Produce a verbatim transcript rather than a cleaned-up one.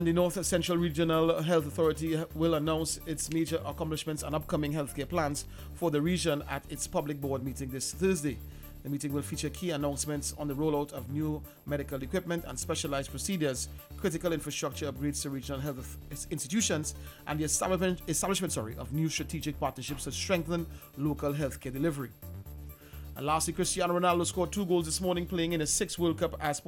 The North Central Regional Health Authority will announce its major accomplishments and upcoming healthcare plans for the region at its public board meeting this Thursday. The meeting will feature key announcements on the rollout of new medical equipment and specialized procedures, critical infrastructure upgrades to regional health institutions, and the establishment, establishment sorry, of new strategic partnerships to strengthen local healthcare delivery. And lastly, Cristiano Ronaldo scored two goals this morning playing in his sixth World Cup as